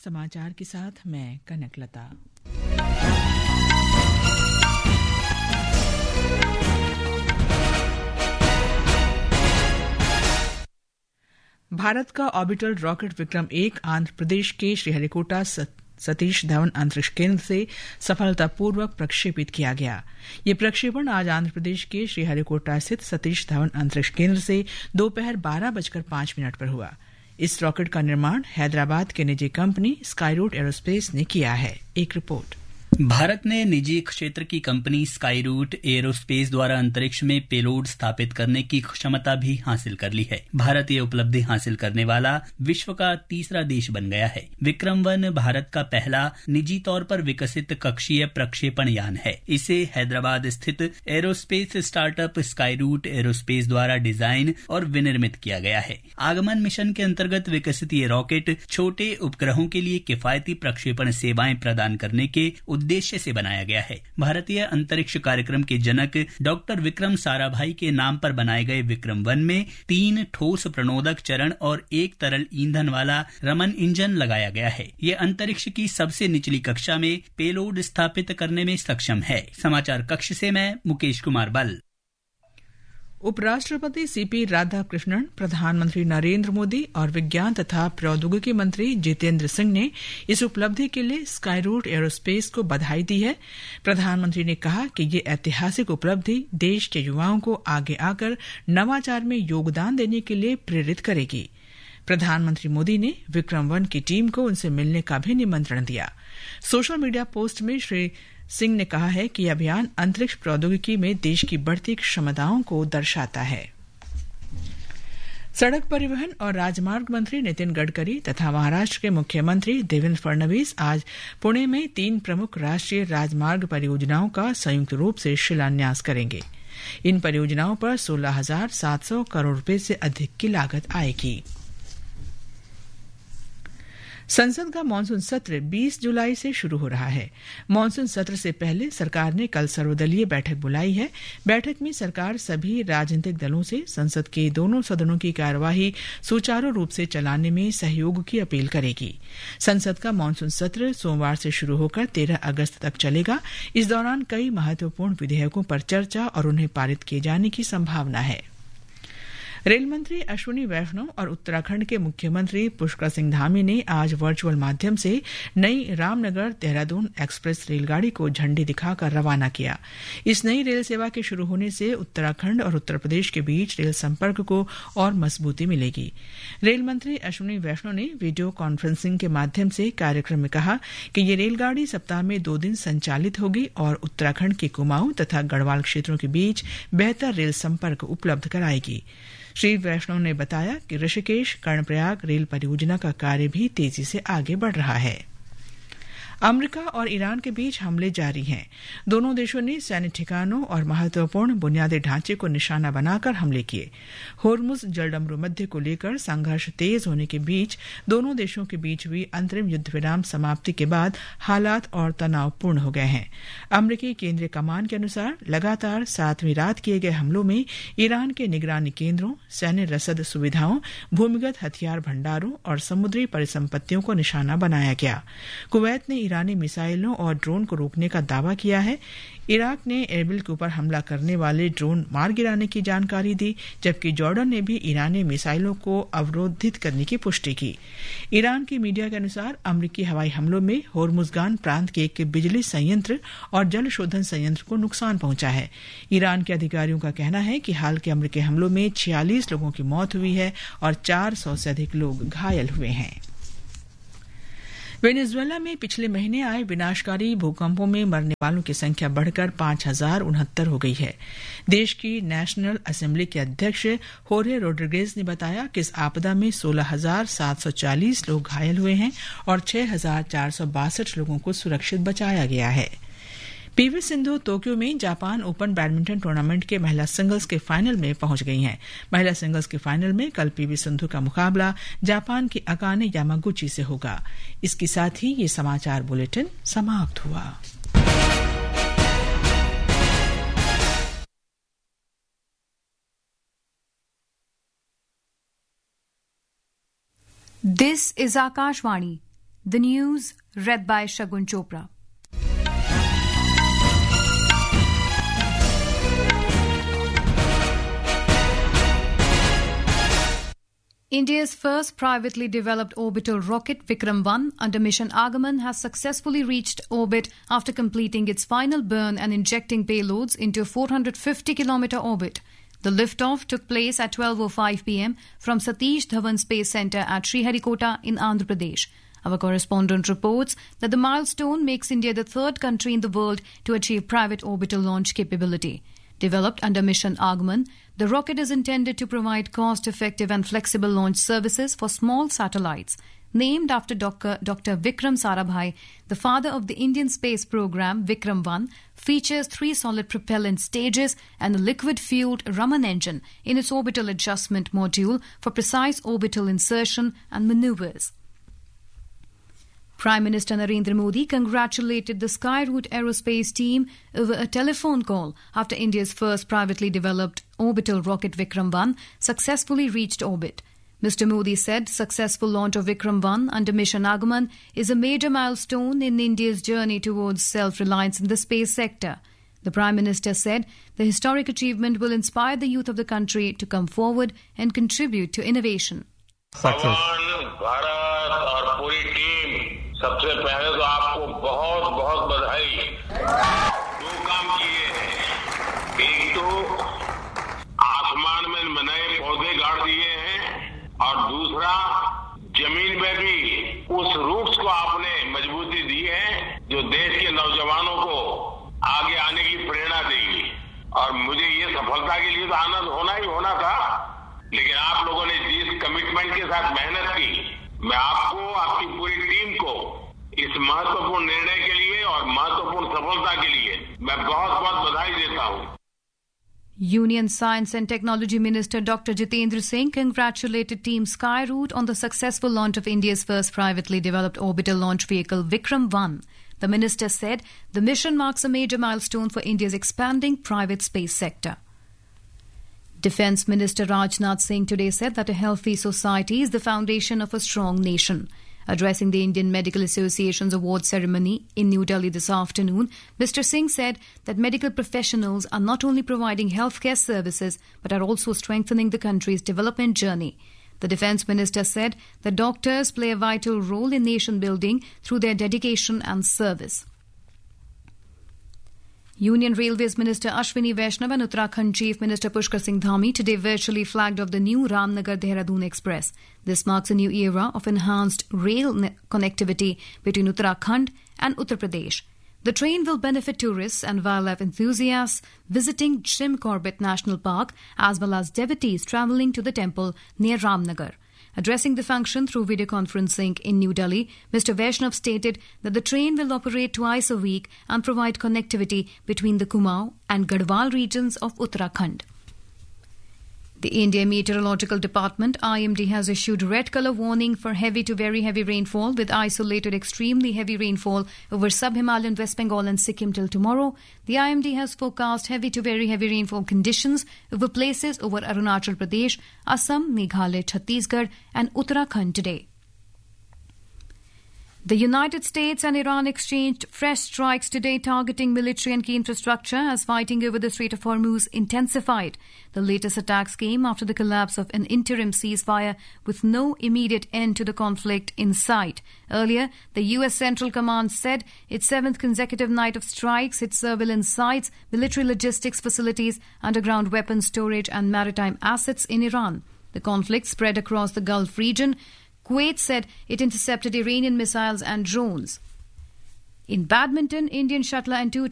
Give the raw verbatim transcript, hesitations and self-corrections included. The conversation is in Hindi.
समाचार के साथ मैं कनकलता। भारत का ऑर्बिटर रॉकेट विक्रम एक आंध्र प्रदेश के श्रीहरिकोटा सतीश धवन अंतरिक्ष केंद्र से सफलतापूर्वक प्रक्षेपित किया गया। ये प्रक्षेपण आज आंध्र प्रदेश के श्रीहरिकोटा स्थित सतीश धवन अंतरिक्ष केंद्र से दोपहर बारह बजकर पांच मिनट पर हुआ। इस रॉकेट का निर्माण हैदराबाद के निजी कंपनी स्काईरूट एरोस्पेस ने किया है। एक रिपोर्ट। भारत ने निजी क्षेत्र की कंपनी स्काईरूट एरोस्पेस द्वारा अंतरिक्ष में पेलोड स्थापित करने की क्षमता भी हासिल कर ली है। भारत ये उपलब्धि हासिल करने वाला विश्व का तीसरा देश बन गया है। विक्रम वन भारत का पहला निजी तौर पर विकसित कक्षीय प्रक्षेपण यान है। इसे हैदराबाद स्थित एरोस्पेस स्टार्टअप स्काईरूट एरोस्पेस द्वारा डिजाइन और विनिर्मित किया गया है। आगमन मिशन के अंतर्गत विकसित ये रॉकेट छोटे उपग्रहों के लिए किफायती प्रक्षेपण सेवाएं प्रदान करने के उद्देश्य से बनाया गया है। भारतीय अंतरिक्ष कार्यक्रम के जनक डॉक्टर विक्रम साराभाई के नाम पर बनाए गए विक्रम वन में तीन ठोस प्रणोदक चरण और एक तरल ईंधन वाला रमन इंजन लगाया गया है। ये अंतरिक्ष की सबसे निचली कक्षा में पेलोड स्थापित करने में सक्षम है। समाचार कक्ष से मैं मुकेश कुमार बल। उपराष्ट्रपति सीपी राधाकृष्णन, प्रधानमंत्री नरेंद्र मोदी और विज्ञान तथा प्रौद्योगिकी मंत्री जितेंद्र सिंह ने इस उपलब्धि के लिए स्काईरूट एरोस्पेस को बधाई दी है। प्रधानमंत्री ने कहा कि ये ऐतिहासिक उपलब्धि देश के युवाओं को आगे आकर नवाचार में योगदान देने के लिए प्रेरित करेगी। प्रधानमंत्री मोदी ने विक्रम वन की टीम को उनसे मिलने का भी निमंत्रण दिया। सोशल मीडिया पोस्ट में श्री सिंह ने कहा है कि अभियान अंतरिक्ष प्रौद्योगिकी में देश की बढ़ती क्षमताओं को दर्शाता है। सड़क परिवहन और राजमार्ग मंत्री नितिन गडकरी तथा महाराष्ट्र के मुख्यमंत्री देवेंद्र फडणवीस आज पुणे में तीन प्रमुख राष्ट्रीय राजमार्ग परियोजनाओं का संयुक्त रूप से शिलान्यास करेंगे। इन परियोजनाओं पर सोलह हजार सात सौ करोड़ रुपए से अधिक की लागत आएगी। संसद का मानसून सत्र बीस जुलाई से शुरू हो रहा है। मानसून सत्र से पहले सरकार ने कल सर्वदलीय बैठक बुलाई है। बैठक में सरकार सभी राजनीतिक दलों से संसद के दोनों सदनों की कार्यवाही सुचारू रूप से चलाने में सहयोग की अपील करेगी। संसद का मानसून सत्र सोमवार से शुरू होकर तेरह अगस्त तक चलेगा। इस दौरान कई महत्वपूर्ण विधेयकों पर चर्चा और उन्हें पारित किए जाने की संभावना है। रेल मंत्री अश्विनी वैष्णव और उत्तराखंड के मुख्यमंत्री पुष्कर सिंह धामी ने आज वर्चुअल माध्यम से नई रामनगर देहरादून एक्सप्रेस रेलगाड़ी को झंडी दिखाकर रवाना किया। इस नई रेल सेवा के शुरू होने से उत्तराखंड और उत्तर प्रदेश के बीच रेल संपर्क को और मजबूती मिलेगी। रेल मंत्री अश्विनी वैष्णव ने वीडियो कॉन्फ्रेंसिंग के माध्यम से कार्यक्रम में कहा कि ये रेलगाड़ी सप्ताह में दो दिन संचालित होगी और उत्तराखंड के कुमाऊं तथा गढ़वाल क्षेत्रों के बीच बेहतर रेल संपर्क उपलब्ध कराएगी। श्री वैष्णव ने बताया कि ऋषिकेश कर्णप्रयाग रेल परियोजना का कार्य भी तेजी से आगे बढ़ रहा है। अमेरिका और ईरान के बीच हमले जारी हैं। दोनों देशों ने सैन्य ठिकानों और महत्वपूर्ण बुनियादी ढांचे को निशाना बनाकर हमले किए। होर्मुज जलडमरू मध्य को लेकर संघर्ष तेज होने के बीच दोनों देशों के बीच हुई अंतरिम युद्ध विराम समाप्ति के बाद हालात और तनावपूर्ण हो गए हैं। अमेरिकी केंद्रीय कमान के अनुसार लगातार सातवीं रात किए गए हमलों में ईरान के निगरानी केंद्रों, सैन्य रसद सुविधाओं, भूमिगत हथियार भंडारों और समुद्री परिसंपत्तियों को निशाना बनाया गया। कुवैत ने ईरानी मिसाइलों और ड्रोन को रोकने का दावा किया है। इराक ने एरबिल के ऊपर हमला करने वाले ड्रोन मार गिराने की जानकारी दी, जबकि जॉर्डन ने भी ईरानी मिसाइलों को अवरोधित करने की पुष्टि की। ईरान की मीडिया के अनुसार अमेरिकी हवाई हमलों में होर्मुजगान प्रांत के एक बिजली संयंत्र और जल शोधन संयंत्र को नुकसान पहुंचा है। ईरान के अधिकारियों का कहना है कि हाल के अमेरिकी हमलों में छियालीस लोगों की मौत हुई है और चार सौ से अधिक लोग घायल हुए हैं। वेनेजुएला में पिछले महीने आए विनाशकारी भूकंपों में मरने वालों की संख्या बढ़कर पांच हजार उनहत्तर हो गई है। देश की नेशनल असेंबली के अध्यक्ष होरे रोड्रिगेज ने बताया कि इस आपदा में सोलह हजार सात सौ चालीस लोग घायल हुए हैं और छह हजार चार सौ बासठ लोगों को सुरक्षित बचाया गया है। पीवी सिंधु टोक्यो में जापान ओपन बैडमिंटन टूर्नामेंट के महिला सिंगल्स के फाइनल में पहुंच गई हैं। महिला सिंगल्स के फाइनल में कल पीवी सिंधु का मुकाबला जापान की अकाने यामागुची से होगा। इसके साथ ही ये समाचार बुलेटिन समाप्त हुआ। This is Akashvani. The news read by Shagun Chopra. India's first privately developed orbital rocket Vikram one under mission Agaman has successfully reached orbit after completing its final burn and injecting payloads into a four hundred fifty kilometer orbit. The liftoff took place at twelve oh five p.m. from Satish Dhawan Space Centre at Sriharikota in Andhra Pradesh. Our correspondent reports that the milestone makes India the third country in the world to achieve private orbital launch capability. Developed under Mission Agaman, the rocket is intended to provide cost-effective and flexible launch services for small satellites. Named after Doctor Vikram Sarabhai, the father of the Indian space program, Vikram one, features three solid propellant stages and a liquid-fueled Raman engine in its orbital adjustment module for precise orbital insertion and maneuvers. Prime Minister Narendra Modi congratulated the Skyroot Aerospace team over a telephone call after India's first privately developed orbital rocket Vikram one successfully reached orbit. Mister Modi said successful launch of Vikram one under Mission Agaman is a major milestone in India's journey towards self-reliance in the space sector. The Prime Minister said the historic achievement will inspire the youth of the country to come forward and contribute to innovation. Success. सबसे पहले तो आपको बहुत बहुत बधाई। दो काम किए हैं, एक तो आसमान में नए पौधे गाड़ दिए हैं और दूसरा जमीन में भी उस रूट्स को आपने मजबूती दी है जो देश के नौजवानों को आगे आने की प्रेरणा देगी। और मुझे ये सफलता के लिए तो आनंद होना ही होना था, लेकिन आप लोगों ने जिस कमिटमेंट के साथ मेहनत की, मैं आपको, आपकी पूरी टीम को इस महत्वपूर्ण निर्णय के लिए और महत्वपूर्ण सफलता के लिए मैं बहुत-बहुत बधाई देता हूं। Union Science and Technology Minister Doctor Jitendra Singh congratulated Team Skyroot on the successful launch of India's first privately developed orbital launch vehicle Vikram one. The minister said the mission marks a major milestone for India's expanding private space sector. Defence Minister Rajnath Singh today said that a healthy society is the foundation of a strong nation. Addressing the Indian Medical Association's award ceremony in New Delhi this afternoon, Mister Singh said that medical professionals are not only providing healthcare services but are also strengthening the country's development journey. The Defence Minister said that doctors play a vital role in nation building through their dedication and service. Union Railways Minister Ashwini Vaishnav and Uttarakhand Chief Minister Pushkar Singh Dhami today virtually flagged off the new Ramnagar-Dehradun Express. This marks a new era of enhanced rail connectivity between Uttarakhand and Uttar Pradesh. The train will benefit tourists and wildlife enthusiasts visiting Jim Corbett National Park as well as devotees travelling to the temple near Ramnagar. Addressing the function through video conferencing in New Delhi, Mister Vaishnav stated that the train will operate twice a week and provide connectivity between the Kumaon and Garhwal regions of Uttarakhand. The India Meteorological Department I M D has issued red colour warning for heavy to very heavy rainfall with isolated extremely heavy rainfall over sub-Himalayan West Bengal and Sikkim till tomorrow. The I M D has forecast heavy to very heavy rainfall conditions over places over Arunachal Pradesh, Assam, Meghalaya, Chhattisgarh and Uttarakhand today. The United States and Iran exchanged fresh strikes today targeting military and key infrastructure as fighting over the Strait of Hormuz intensified. The latest attacks came after the collapse of an interim ceasefire with no immediate end to the conflict in sight. Earlier, the U S Central Command said its seventh consecutive night of strikes hit surveillance sites, military logistics facilities, underground weapons storage and maritime assets in Iran. The conflict spread across the Gulf region. Kuwait said it intercepted Iranian missiles and drones. In badminton, Indian shuttler and two